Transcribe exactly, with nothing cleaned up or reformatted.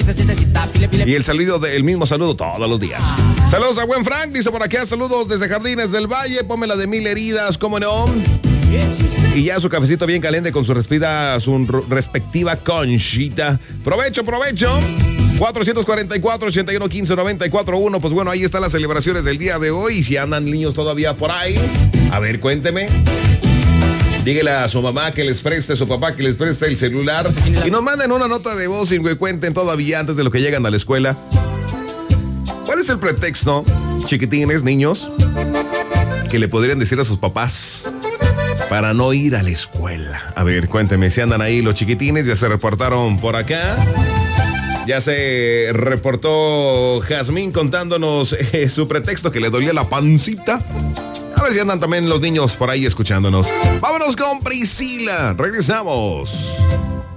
Y el saludo del mismo saludo todos los días. Saludos a buen Frank, dice por acá, saludos desde Jardines del Valle, ponme la de mil heridas, ¿cómo no? Y ya su cafecito bien caliente con su respida, su respectiva conchita. Provecho, provecho. cuatrocientos cuarenta y cuatro, ochenta y uno, quince, noventa y cuatro, uno. Pues bueno, ahí están las celebraciones del día de hoy. Y si andan niños todavía por ahí, a ver, cuénteme. Dígale a su mamá que les preste, a su papá que les preste el celular. Y nos manden una nota de voz y que cuenten todavía antes de lo que llegan a la escuela. ¿Cuál es el pretexto, chiquitines, niños, que le podrían decir a sus papás para no ir a la escuela? A ver, cuénteme si andan ahí los chiquitines, ya se reportaron por acá. Ya se reportó Jazmín contándonos eh, su pretexto que le dolía la pancita. A ver si andan también los niños por ahí escuchándonos. Vámonos con Priscila. Regresamos.